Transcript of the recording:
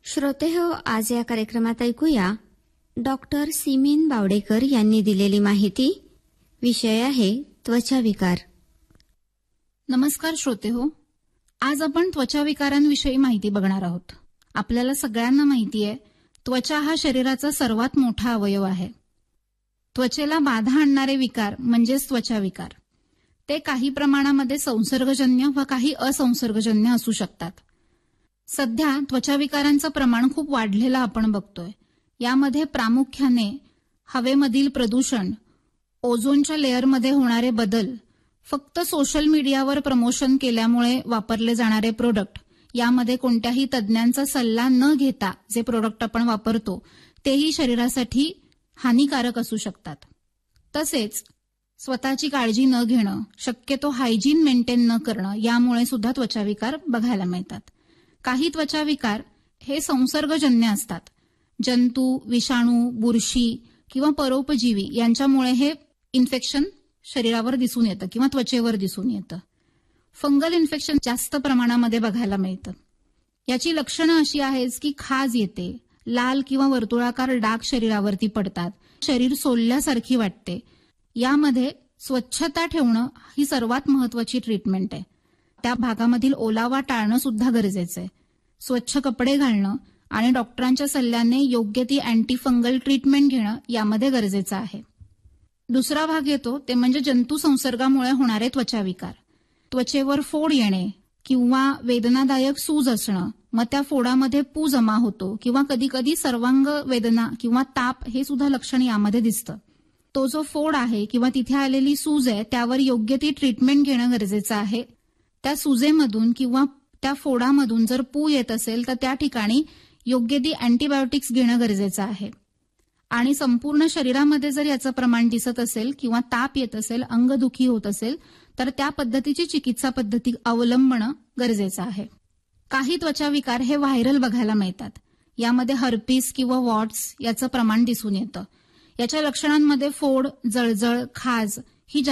श्रोतेहो, आज या कार्यक्रमात ऐकूया डॉक्टर सिमीन बावडेकर यांनी दिलेली माहिती. विषय आहे त्वचा विकार. नमस्कार श्रोतेहो, आज आपण त्वचा विकारांविषयी माहिती बघणार आहोत. आपल्याला सगळ्यांना माहिती आहे, त्वचा हा शरीराचा सर्वात मोठा अवयव आहे. त्वचेला बाधा आणणारे विकार म्हणजेच त्वचा विकार. ते काही प्रमाणामध्ये संसर्गजन्य व काही असंसर्गजन्य असू शकतात. सध्या त्वचा विकारांचं प्रमाण खूप वाढलेलं आपण बघतोय. यामध्ये प्रामुख्याने हवेमधील प्रदूषण, ओझोनच्या लेअरमध्ये होणारे बदल, फक्त सोशल मीडियावर प्रमोशन केल्यामुळे वापरले जाणारे प्रोडक्ट, यामध्ये कोणत्याही तज्ज्ञांचा सल्ला न घेता जे प्रोडक्ट आपण वापरतो तेही शरीरासाठी हानिकारक असू शकतात. तसेच स्वतःची काळजी न घेणं, शक्यतो हायजीन मेंटेन न करणं, यामुळे सुद्धा त्वचाविकार बघायला मिळतात. काही त्वचाविकार हे संसर्गजन्य असतात. जंतू, विषाणू, बुरशी किंवा परोपजीवी यांच्यामुळे हे इन्फेक्शन शरीरावर दिसून येतं किंवा त्वचेवर दिसून येतं. फंगल इन्फेक्शन जास्त प्रमाणामध्ये बघायला मिळतं. याची लक्षणं अशी आहेत की खाज येते, लाल किंवा वर्तुळाकार डाग शरीरावरती पडतात, शरीर सोलल्यासारखी वाटते. यामध्ये स्वच्छता ठेवणं ही सर्वात महत्वाची ट्रीटमेंट आहे. त्या भागामधील ओलावा टाळणं सुद्धा गरजेचं आहे. स्वच्छ कपडे घालणं आणि डॉक्टरांच्या सल्ल्याने योग्य ती अँटी फंगल ट्रीटमेंट घेणं यामध्ये गरजेचं आहे. दुसरा भाग येतो ते म्हणजे जंतू संसर्गामुळे होणारे त्वचाविकार. त्वचेवर फोड येणे किंवा वेदनादायक सूज असणं, मग त्या फोडामध्ये पू जमा होतो किंवा कधी कधी सर्वांग वेदना किंवा ताप हे सुद्धा लक्षण यामध्ये दिसतं. तो जो फोड आहे किंवा तिथे आलेली सूज आहे त्यावर योग्य ती ट्रीटमेंट घेणं गरजेचं आहे. त्या सुजेमधून किंवा त्या फोडामधून जर पू येत असेल तर त्या ठिकाणी योग्य ती अँटीबायोटिक्स घेणं गरजेचं आहे. आणि संपूर्ण शरीरामध्ये जर याचं प्रमाण दिसत असेल किंवा ताप येत असेल, अंगदुखी होत असेल तर त्या पद्धतीची चिकित्सा पद्धती अवलंबणं गरजेचं आहे. काही त्वचाविकार हे व्हायरल बघायला मिळतात. यामध्ये हर्पीस किंवा वॉट्स याचं प्रमाण दिसून येतं. याच्या लक्षणांमध्ये फोड, जळजळ, खाज